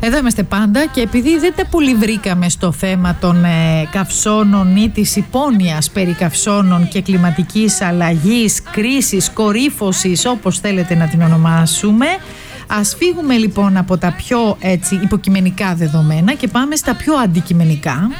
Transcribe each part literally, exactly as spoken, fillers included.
Εδώ είμαστε πάντα και επειδή δεν τα πολύ βρήκαμε στο θέμα των ε, καυσώνων ή της υπόνοιας περί καυσώνων και κλιματικής αλλαγής, κρίσης, κορύφωσης, όπως θέλετε να την ονομάσουμε, ας φύγουμε λοιπόν από τα πιο έτσι υποκειμενικά δεδομένα και πάμε στα πιο αντικειμενικά,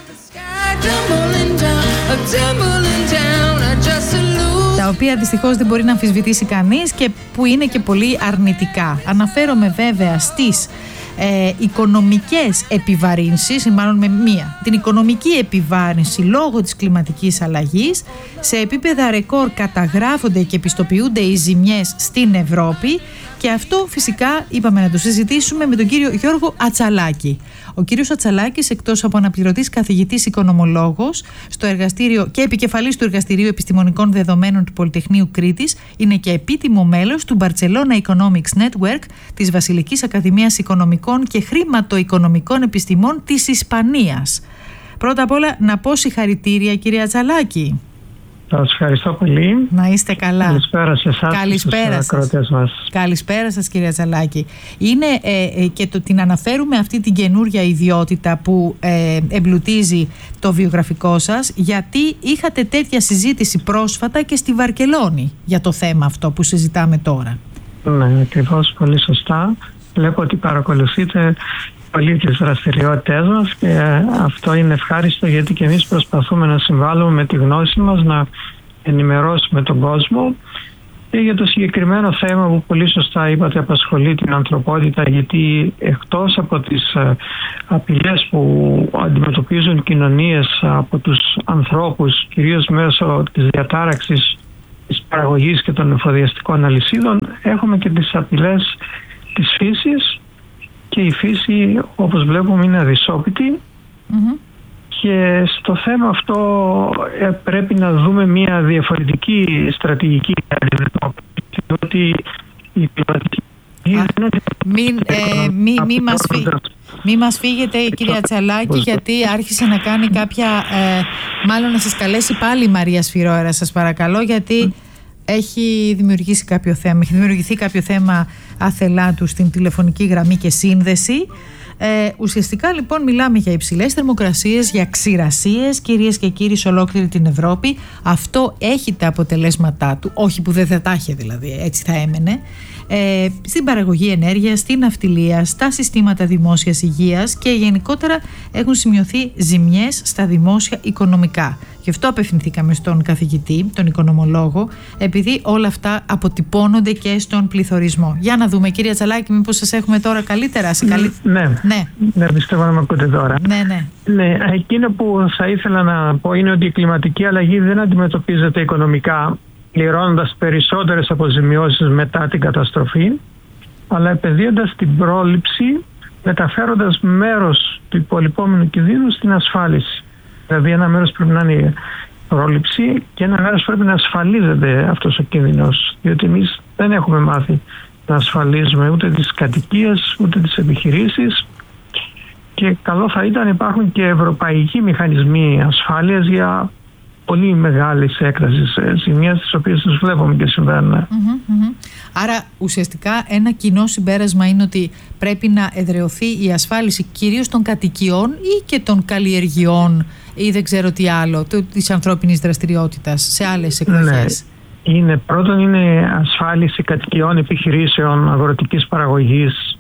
τα οποία δυστυχώς δεν μπορεί να αμφισβητήσει κανείς και που είναι και πολύ αρνητικά. Αναφέρομαι βέβαια στις ε, οικονομικές επιβαρύνσεις, ή μάλλον με μία, την οικονομική επιβάρυνση λόγω της κλιματικής αλλαγής. Σε επίπεδα ρεκόρ καταγράφονται και επιστοποιούνται οι ζημιές στην Ευρώπη και αυτό φυσικά είπαμε να το συζητήσουμε με τον κύριο Γιώργο Ατσαλάκη. Ο κύριος Ατσαλάκης, εκτός από αναπληρωτής καθηγητής οικονομολόγος στο εργαστήριο και επικεφαλής του Εργαστηρίου Επιστημονικών Δεδομένων του Πολυτεχνείου Κρήτης, είναι και επίτιμο μέλος του Barcelona Economics Network της Βασιλικής Ακαδημίας Οικονομικών και Χρηματοοικονομικών Επιστημών της Ισπανίας. Πρώτα απ' όλα να πω συγχαρητήρια, κύριε Ατσαλάκη. Σας ευχαριστώ πολύ. Να είστε καλά. Καλησπέρα σε εσάς. Καλησπέρα και στους ακροατές μας. Καλησπέρα σας, κύριε Ατσαλάκη. Είναι ε, ε, και το, την αναφέρουμε αυτή την καινούρια ιδιότητα που ε, εμπλουτίζει το βιογραφικό σας, γιατί είχατε τέτοια συζήτηση πρόσφατα και στη Βαρκελόνη για το θέμα αυτό που συζητάμε τώρα. Ναι, ακριβώς, πολύ σωστά. Βλέπω ότι παρακολουθείτε πολύ τις δραστηριότητες μας και αυτό είναι ευχάριστο, γιατί και εμείς προσπαθούμε να συμβάλλουμε με τη γνώση μας, να ενημερώσουμε τον κόσμο και για το συγκεκριμένο θέμα που πολύ σωστά είπατε απασχολεί την ανθρωπότητα, γιατί εκτός από τις απειλές που αντιμετωπίζουν κοινωνίες από τους ανθρώπους, κυρίως μέσω της διατάραξης της παραγωγής και των εφοδιαστικών αλυσίδων, έχουμε και τις απειλές της φύσης. Και η φύση, όπως βλέπουμε, είναι αδυσόπιτη. Mm-hmm. Και στο θέμα αυτό ε, πρέπει να δούμε μια διαφορετική στρατηγική αντιμετώπιση, διότι η κλιματική... Μην, ε, μη, μη, μας φύ, μη μας φύγετε, κυρία Ατσαλάκη, γιατί άρχισε να κάνει κάποια... Ε, μάλλον να σας καλέσει πάλι η Μαρία Σφυρόερα, σας παρακαλώ, γιατί... Έχει δημιουργήσει κάποιο θέμα, έχει δημιουργηθεί κάποιο θέμα άθελά του στην τηλεφωνική γραμμή και σύνδεση. Ε, ουσιαστικά λοιπόν μιλάμε για υψηλές θερμοκρασίες, για ξηρασίες, κυρίες και κύριοι, σε ολόκληρη την Ευρώπη. Αυτό έχει τα αποτελέσματά του, όχι που δεν θα τα είχε δηλαδή, έτσι θα έμενε, ε, στην παραγωγή ενέργειας, στην ναυτιλία, στα συστήματα δημόσιας υγείας και γενικότερα έχουν σημειωθεί ζημιές στα δημόσια οικονομικά. Γι' αυτό απευθυνθήκαμε στον καθηγητή, τον οικονομολόγο, επειδή όλα αυτά αποτυπώνονται και στον πληθωρισμό. Για να δούμε, κύριε Ατσαλάκη, μήπως σας έχουμε τώρα καλύτερα. Σε καλύ... Ναι, ναι, ναι, πιστεύω να με ακούτε τώρα. Ναι, ναι. Ναι, εκείνο που θα ήθελα να πω είναι ότι η κλιματική αλλαγή δεν αντιμετωπίζεται οικονομικά, πληρώνοντας περισσότερες αποζημιώσεις μετά την καταστροφή, αλλά επενδύοντας την πρόληψη, μεταφέροντας μέρος του υπολοιπόμενου κινδύνου στην ασφάλιση. Δηλαδή ένα μέρος πρέπει να είναι η πρόληψη και ένα μέρος πρέπει να ασφαλίζεται αυτός ο κίνδυνος, διότι εμείς δεν έχουμε μάθει να ασφαλίζουμε ούτε τις κατοικίες ούτε τις επιχειρήσεις, και καλό θα ήταν να υπάρχουν και ευρωπαϊκοί μηχανισμοί ασφάλειας για πολύ μεγάλης έκτασης ζημιές, τις οποίες τις βλέπουμε και συμβαίνουν. Mm-hmm, mm-hmm. Άρα ουσιαστικά ένα κοινό συμπέρασμα είναι ότι πρέπει να εδραιωθεί η ασφάλιση κυρίως των κατοικιών ή και των καλλιεργειών ή δεν ξέρω τι άλλο, της ανθρώπινης δραστηριότητας σε άλλες εκδοχές. Ναι. Είναι, πρώτον είναι ασφάλιση κατοικιών, επιχειρήσεων, αγροτικής παραγωγής,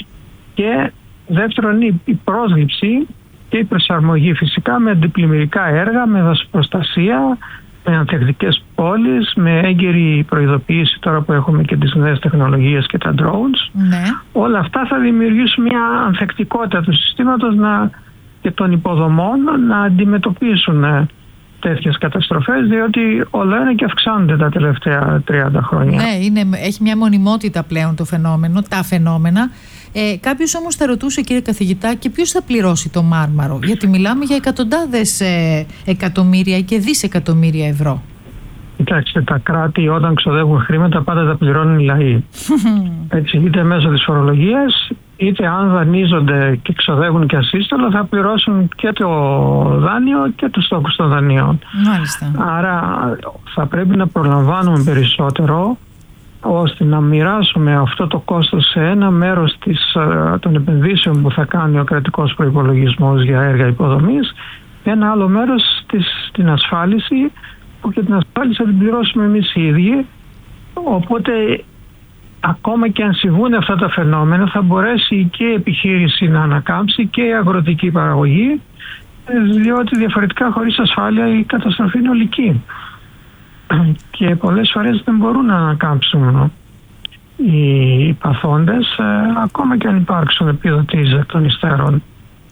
και δεύτερον είναι η πρόσληψη και η προσαρμογή φυσικά με αντιπλημμυρικά έργα, με δασοπροστασία, με ανθεκτικές πόλεις, με έγκαιρη προειδοποίηση τώρα που έχουμε και τις νέες τεχνολογίες και τα drones. Ναι. Όλα αυτά θα δημιουργήσουν μια ανθεκτικότητα του συστήματος να, και των υποδομών να αντιμετωπίσουν τέτοιες καταστροφές, διότι όλο ένα και αυξάνονται τα τελευταία τριάντα χρόνια. Ναι, είναι, έχει μια μονιμότητα πλέον το φαινόμενο, τα φαινόμενα. Ε, κάποιος όμως θα ρωτούσε, κύριε καθηγητά, και ποιος θα πληρώσει το Μάρμαρο, γιατί μιλάμε για εκατοντάδες ε, εκατομμύρια και δισεκατομμύρια ευρώ. Κοιτάξτε, τα κράτη όταν ξοδεύουν χρήματα πάντα τα πληρώνουν οι λαοί. Έτσι, είτε μέσω της φορολογίας, είτε αν δανείζονται και ξοδεύουν και ασύστολα, θα πληρώσουν και το δάνειο και τους στόχους των δανείων. Μάλιστα. Άρα θα πρέπει να προλαμβάνουμε περισσότερο ώστε να μοιράσουμε αυτό το κόστος σε ένα μέρος της, των επενδύσεων που θα κάνει ο κρατικός προϋπολογισμός για έργα υποδομής, ένα άλλο μέρος της, την ασφάλιση, που και την ασφάλιση θα την πληρώσουμε εμείς οι ίδιοι. Οπότε ακόμα και αν συμβούν αυτά τα φαινόμενα, θα μπορέσει και η επιχείρηση να ανακάμψει και η αγροτική παραγωγή, διότι διαφορετικά χωρίς ασφάλεια η καταστροφή είναι ολική και πολλές φορές δεν μπορούν να ανακάμψουν οι παθόντες, ακόμα και αν υπάρξουν επιδοτήσεις εκ των υστέρων.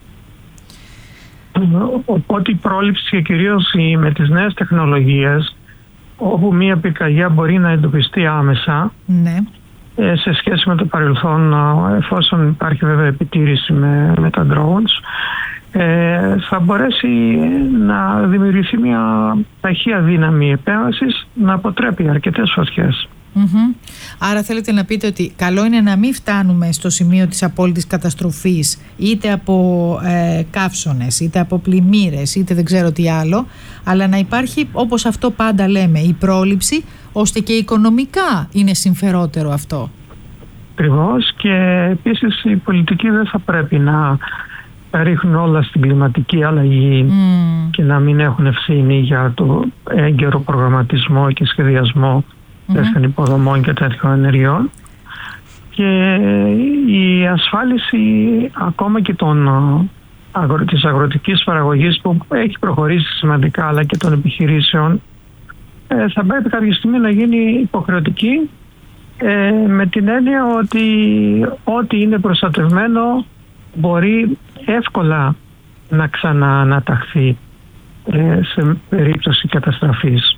Οπότε η πρόληψη και κυρίως με τις νέες τεχνολογίες, όπου μία πυρκαγιά μπορεί να εντοπιστεί άμεσα, ναι, σε σχέση με το παρελθόν, εφόσον υπάρχει βέβαια επιτήρηση με, με τα drones, ε, θα μπορέσει να δημιουργηθεί μια ταχεία δύναμη επέμβασης να αποτρέπει αρκετές φωτιές. Mm-hmm. Άρα θέλετε να πείτε ότι καλό είναι να μην φτάνουμε στο σημείο της απόλυτης καταστροφής, είτε από ε, καύσωνες, είτε από πλημμύρες, είτε δεν ξέρω τι άλλο, αλλά να υπάρχει, όπως αυτό πάντα λέμε, η πρόληψη, ώστε και οικονομικά είναι συμφερότερο αυτό. Ακριβώς, και επίσης οι πολιτικοί δεν θα πρέπει να ρίχνουν όλα στην κλιματική αλλαγή mm. και να μην έχουν ευθύνη για το έγκαιρο προγραμματισμό και σχεδιασμό τέτοιων mm-hmm. υποδομών και τέτοιων ενεργειών, και η ασφάλιση ακόμα και των, αγρο, της αγροτικής παραγωγής που έχει προχωρήσει σημαντικά, αλλά και των επιχειρήσεων, ε, θα πρέπει κάποια στιγμή να γίνει υποχρεωτική, ε, με την έννοια ότι ό,τι είναι προστατευμένο μπορεί εύκολα να ξανααναταχθεί ε, σε περίπτωση καταστροφής.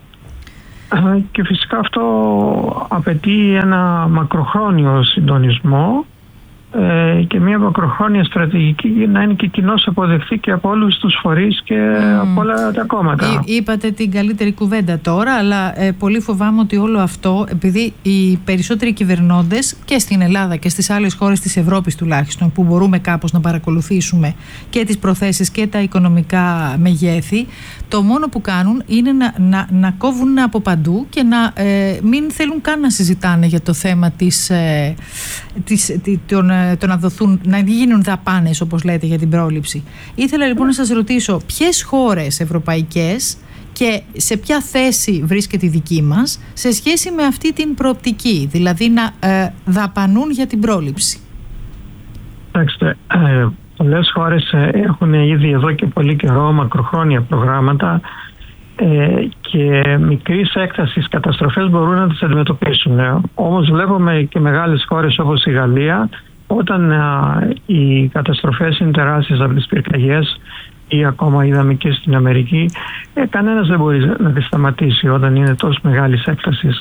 Και φυσικά αυτό απαιτεί ένα μακροχρόνιο συντονισμό ε, και μια μακροχρόνια στρατηγική για να είναι και κοινώς αποδεχθεί και από όλους τους φορείς και mm. από όλα τα κόμματα. Εί, είπατε την καλύτερη κουβέντα τώρα, αλλά ε, πολύ φοβάμαι ότι όλο αυτό, επειδή οι περισσότεροι κυβερνώντες και στην Ελλάδα και στις άλλες χώρες της Ευρώπης τουλάχιστον, που μπορούμε κάπως να παρακολουθήσουμε και τις προθέσεις και τα οικονομικά μεγέθη, το μόνο που κάνουν είναι να, να, να κόβουν από παντού και να ε, μην θέλουν καν να συζητάνε για το θέμα της, ε, της, των, το να δοθούν, να γίνουν δαπάνες, όπως λέτε, για την πρόληψη. Ήθελα λοιπόν να σας ρωτήσω ποιες χώρες ευρωπαϊκές και σε ποια θέση βρίσκεται η δική μας σε σχέση με αυτή την προοπτική, δηλαδή να ε, δαπανούν για την πρόληψη. Κοιτάξτε, ε, πολλές χώρες έχουν ήδη εδώ και πολύ καιρό μακροχρόνια προγράμματα ε, και μικρής έκτασης καταστροφές μπορούν να τις αντιμετωπίσουν. Ε, όμως βλέπουμε και μεγάλες χώρες όπως η Γαλλία, όταν ε, οι καταστροφές είναι τεράστιες από τις πυρκαγιές, ή ακόμα είδαμε και στην Αμερική, ε, κανένας δεν μπορεί να τη σταματήσει όταν είναι τόσο μεγάλης έκτασης.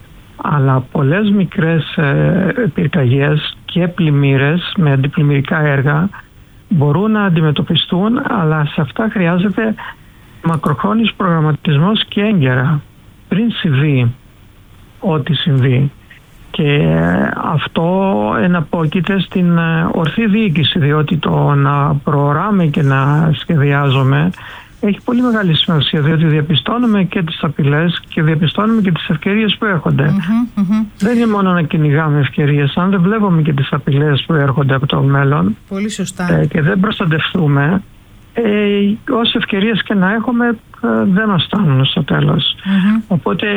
Αλλά πολλές μικρές ε, πυρκαγιές και πλημμύρες με αντιπλημμυρικά έργα μπορούν να αντιμετωπιστούν, αλλά σε αυτά χρειάζεται μακροχρόνιος προγραμματισμός και έγκαιρα, πριν συμβεί ό,τι συμβεί. Και αυτό εναπόκειται στην ορθή διοίκηση, διότι το να προοράμε και να σχεδιάζουμε έχει πολύ μεγάλη σημασία, διότι διαπιστώνουμε και τις απειλές και διαπιστώνουμε και τις ευκαιρίες που έρχονται. Mm-hmm, mm-hmm. Δεν είναι μόνο να κυνηγάμε ευκαιρίες, αν δεν βλέπουμε και τις απειλές που έρχονται από το μέλλον. Πολύ σωστά. Ε, και δεν προστατευτούμε, ε, όσες ευκαιρίες και να έχουμε, ε, δεν μας φτάνουν στο τέλος. Mm-hmm. Οπότε,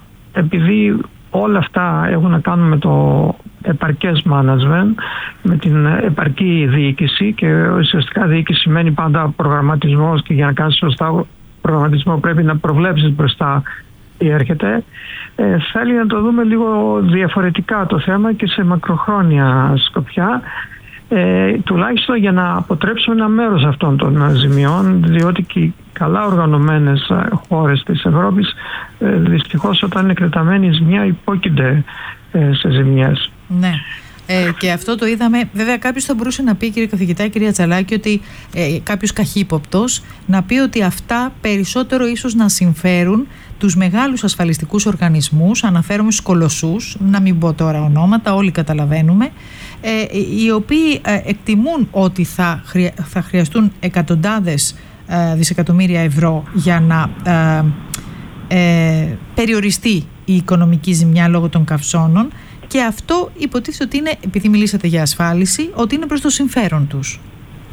επειδή όλα αυτά έχουν να κάνουν με το επαρκές management, με την επαρκή διοίκηση, και ουσιαστικά διοίκηση σημαίνει πάντα προγραμματισμός, και για να κάνεις σωστά προγραμματισμό πρέπει να προβλέψεις μπροστά τι έρχεται. Ε, θέλει να το δούμε λίγο διαφορετικά το θέμα και σε μακροχρόνια σκοπιά, ε, τουλάχιστον για να αποτρέψουμε ένα μέρος αυτών των ζημιών, διότι και οι καλά οργανωμένες χώρες της Ευρώπης ε, δυστυχώς όταν είναι εκτεταμένοι η ζημιά υπόκεινται ε, σε ζημιές. Ναι. Ε, και αυτό το είδαμε. Βέβαια, κάποιος θα μπορούσε να πει, κύριε καθηγητά, κυρία Τσαλάκη, ότι ε, κάποιος καχύποπτος να πει ότι αυτά περισσότερο ίσως να συμφέρουν τους μεγάλους ασφαλιστικούς οργανισμούς, αναφέρομαι στους κολοσσούς, να μην πω τώρα ονόματα, όλοι καταλαβαίνουμε, ε, οι οποίοι ε, εκτιμούν ότι θα, χρεια, θα χρειαστούν εκατοντάδες ε, δισεκατομμύρια ευρώ για να ε, ε, περιοριστεί η οικονομική ζημιά λόγω των καυσώνων, και αυτό υποτίθεται ότι είναι, επειδή μιλήσατε για ασφάλιση, ότι είναι προς το συμφέρον τους.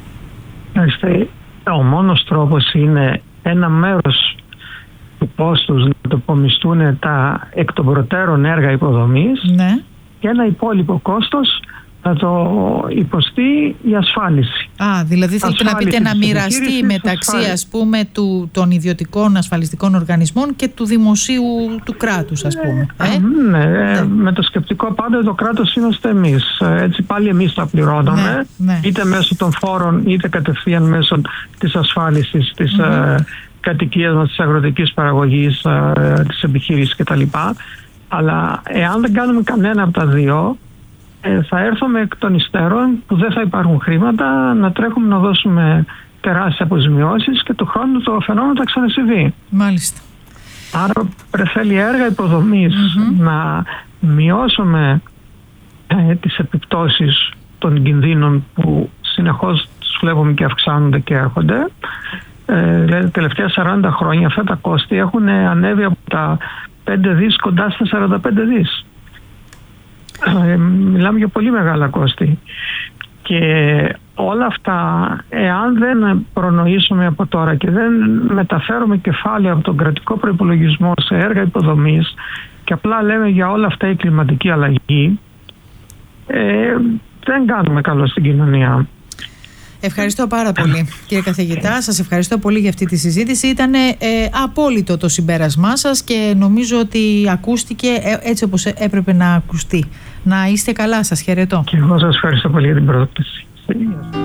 Ο μόνος τρόπος είναι ένα μέρος του κόστους να το απομισθούν τα εκ των προτέρων έργα υποδομής, ναι, και ένα υπόλοιπο κόστος να το υποστεί η ασφάλιση. Α, δηλαδή θέλετε να πείτε να μοιραστεί μεταξύ, ας πούμε, του, των ιδιωτικών ασφαλιστικών οργανισμών και του δημοσίου, του κράτους, ας πούμε. Ε? Ναι, ναι, με το σκεπτικό πάντα το κράτος είμαστε εμείς. Έτσι πάλι εμείς τα πληρώνουμε, ναι, ναι, είτε μέσω των φόρων είτε κατευθείαν μέσω της ασφάλισης της mm-hmm. ε, κατοικίας μας, της αγροτικής παραγωγής, ε, της επιχείρησης κτλ. Αλλά εάν δεν κάνουμε κανένα από τα δύο, θα έρθουμε εκ των υστέρων που δεν θα υπάρχουν χρήματα να τρέχουμε να δώσουμε τεράστιες αποζημιώσεις και του χρόνου το φαινόμενο θα ξανασυμβεί. Μάλιστα. Άρα θέλει έργα υποδομής mm-hmm. να μειώσουμε ε, τις επιπτώσεις των κινδύνων που συνεχώς τους βλέπουμε και αυξάνονται και έρχονται. Ε, δηλαδή τα τελευταία σαράντα χρόνια αυτά τα κόστη έχουν ανέβει από τα πέντε δις κοντά στα σαράντα πέντε δις. Ε, μιλάμε για πολύ μεγάλα κόστη και όλα αυτά, εάν δεν προνοήσουμε από τώρα και δεν μεταφέρουμε κεφάλαια από τον κρατικό προϋπολογισμό σε έργα υποδομής και απλά λέμε για όλα αυτά η κλιματική αλλαγή, ε, δεν κάνουμε καλό στην κοινωνία. Ευχαριστώ πάρα πολύ, κύριε καθηγητά. Σας ευχαριστώ πολύ για αυτή τη συζήτηση. Ήταν ε, απόλυτο το συμπέρασμά σας και νομίζω ότι ακούστηκε έτσι όπως έπρεπε να ακουστεί. Να είστε καλά, σας χαιρετώ. Και εγώ σας ευχαριστώ πολύ για την πρόταση.